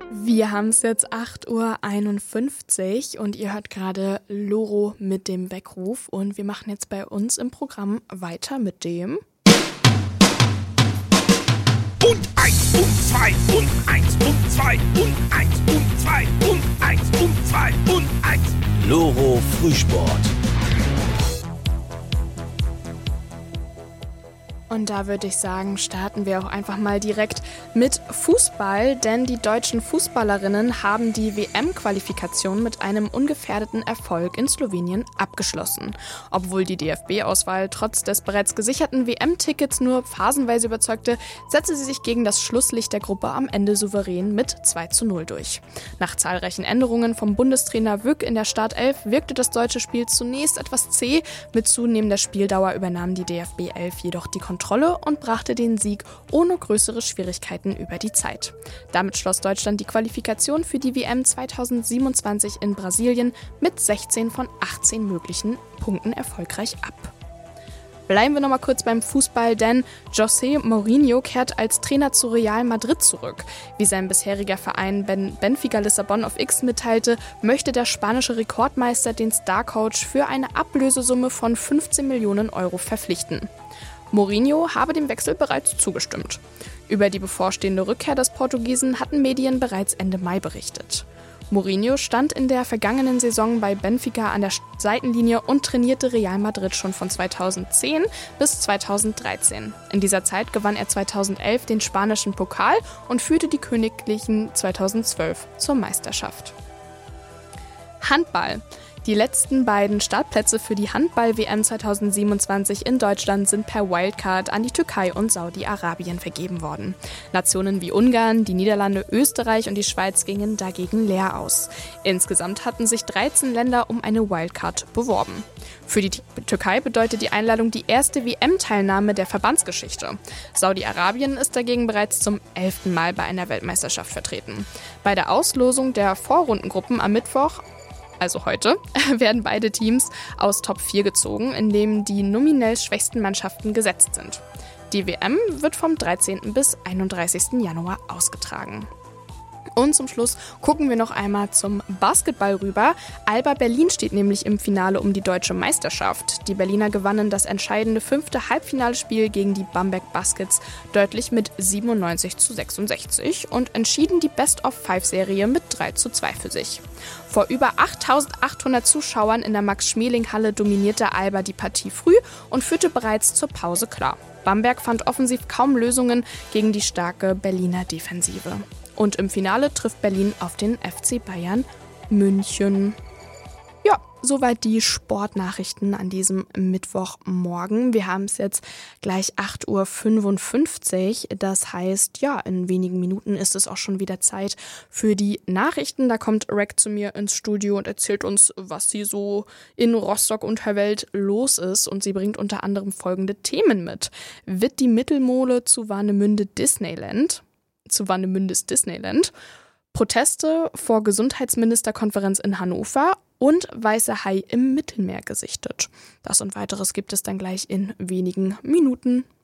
Wir haben es jetzt 8:51 Uhr und ihr hört gerade Loro mit dem Weckruf und wir machen jetzt bei uns im Programm weiter mit dem Und 1 und 2 und 1 und 2 und 1 und 2 und 1 und 2 und 1. Loro Frühsport. Und da würde ich sagen, starten wir auch einfach mal direkt mit Fußball, denn die deutschen Fußballerinnen haben die WM-Qualifikation mit einem ungefährdeten Erfolg in Slowenien abgeschlossen. Obwohl die DFB-Auswahl trotz des bereits gesicherten WM-Tickets nur phasenweise überzeugte, setzte sie sich gegen das Schlusslicht der Gruppe am Ende souverän mit 2:0 durch. Nach zahlreichen Änderungen vom Bundestrainer Wück in der Startelf wirkte das deutsche Spiel zunächst etwas zäh, mit zunehmender Spieldauer übernahm die DFB 11 jedoch die Kontrolle und brachte den Sieg ohne größere Schwierigkeiten über die Zeit. Damit schloss Deutschland die Qualifikation für die WM 2027 in Brasilien mit 16 von 18 möglichen Punkten erfolgreich ab. Bleiben wir nochmal kurz beim Fußball, denn José Mourinho kehrt als Trainer zu Real Madrid zurück. Wie sein bisheriger Verein Benfica Lissabon auf X mitteilte, möchte der spanische Rekordmeister den Starcoach für eine Ablösesumme von 15 Millionen Euro verpflichten. Mourinho habe dem Wechsel bereits zugestimmt. Über die bevorstehende Rückkehr des Portugiesen hatten Medien bereits Ende Mai berichtet. Mourinho stand in der vergangenen Saison bei Benfica an der Seitenlinie und trainierte Real Madrid schon von 2010 bis 2013. In dieser Zeit gewann er 2011 den spanischen Pokal und führte die Königlichen 2012 zur Meisterschaft. Handball. Die letzten beiden Startplätze für die Handball-WM 2027 in Deutschland sind per Wildcard an die Türkei und Saudi-Arabien vergeben worden. Nationen wie Ungarn, die Niederlande, Österreich und die Schweiz gingen dagegen leer aus. Insgesamt hatten sich 13 Länder um eine Wildcard beworben. Für die Türkei bedeutet die Einladung die erste WM-Teilnahme der Verbandsgeschichte. Saudi-Arabien ist dagegen bereits zum 11. Mal bei einer Weltmeisterschaft vertreten. Bei der Auslosung der Vorrundengruppen am Mittwoch, also heute, werden beide Teams aus Top 4 gezogen, in dem die nominell schwächsten Mannschaften gesetzt sind. Die WM wird vom 13. bis 31. Januar ausgetragen. Und zum Schluss gucken wir noch einmal zum Basketball rüber. Alba Berlin steht nämlich im Finale um die deutsche Meisterschaft. Die Berliner gewannen das entscheidende 5. Halbfinalspiel gegen die Bamberg Baskets deutlich mit 97:66 und entschieden die Best-of-5-Serie mit 3:2 für sich. Vor über 8.800 Zuschauern in der Max-Schmeling-Halle dominierte Alba die Partie früh und führte bereits zur Pause klar. Bamberg fand offensiv kaum Lösungen gegen die starke Berliner Defensive. Und im Finale trifft Berlin auf den FC Bayern München. Ja, soweit die Sportnachrichten an diesem Mittwochmorgen. Wir haben es jetzt gleich 8:55 Uhr. Das heißt, ja, in wenigen Minuten ist es auch schon wieder Zeit für die Nachrichten. Da kommt Rack zu mir ins Studio und erzählt uns, was sie so in Rostock und der Welt los ist. Und sie bringt unter anderem folgende Themen mit. Wird die Mittelmole zu Warnemündes Disneyland? Proteste vor Gesundheitsministerkonferenz in Hannover und weiße Hai im Mittelmeer gesichtet. Das und weiteres gibt es dann gleich in wenigen Minuten.